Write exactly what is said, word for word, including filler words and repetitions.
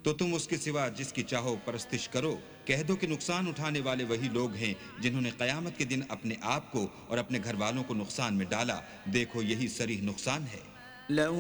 तो तुम उसके सिवा जिसकी चाहो परस्तिश करो। कह दो कि नुकसान उठाने वाले वही लोग हैं जिन्होंने क़यामत के दिन अपने आप को और अपने घर वालों को नुकसान में डाला। देखो यही सरीह नुकसान है।